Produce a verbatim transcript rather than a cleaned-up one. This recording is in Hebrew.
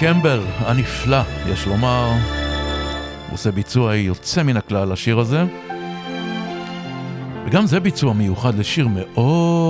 קמבל הנפלא, יש לומר. הוא עושה ביצוע יוצא מן הכלל לשיר הזה, וגם זה ביצוע מיוחד לשיר מאוד